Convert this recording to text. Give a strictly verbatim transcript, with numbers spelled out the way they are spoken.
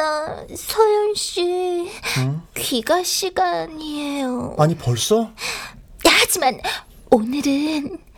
있잖아, 서연 씨. 응? 귀가 시간이에요. 아니 벌써? 하지만 오늘은